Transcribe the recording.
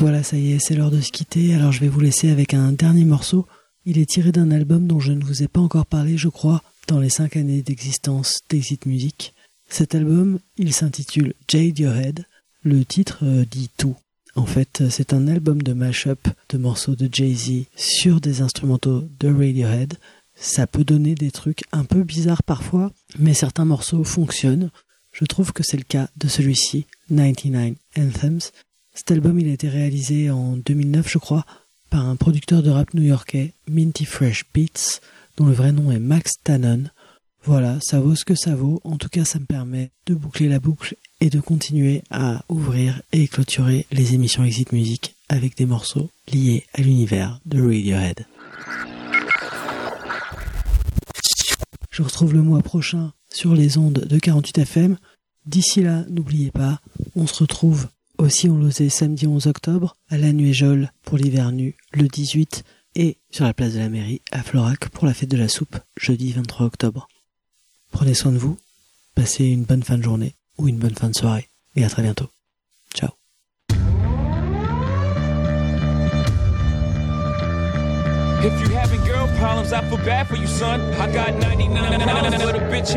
Voilà, ça y est, c'est l'heure de se quitter, alors je vais vous laisser avec un dernier morceau. Il est tiré d'un album dont je ne vous ai pas encore parlé, je crois, dans les 5 années d'existence d'Exit Music. Cet album, il s'intitule Jade Your Head. Le titre dit tout. En fait, c'est un album de mash-up de morceaux de Jay-Z sur des instrumentaux de Radiohead. Ça peut donner des trucs un peu bizarres parfois, mais certains morceaux fonctionnent. Je trouve que c'est le cas de celui-ci, 99 Anthems. Cet album, il a été réalisé en 2009, je crois, par un producteur de rap new-yorkais, Minty Fresh Beats, dont le vrai nom est Max Tannen. Voilà, ça vaut ce que ça vaut. En tout cas, ça me permet de boucler la boucle et de continuer à ouvrir et clôturer les émissions Exit Music avec des morceaux liés à l'univers de Radiohead. Je vous retrouve le mois prochain sur les ondes de 48 FM. D'ici là, n'oubliez pas, on se retrouve aussi on l'osait samedi 11 octobre à la Nuéjole pour l'hiver nu le 18 et sur la place de la mairie à Florac pour la fête de la soupe jeudi 23 octobre. Prenez soin de vous, passez une bonne fin de journée ou une bonne fin de soirée et à très bientôt. Ciao. If you having girl problems, I feel bad for you, son. I got 99 for the bitch.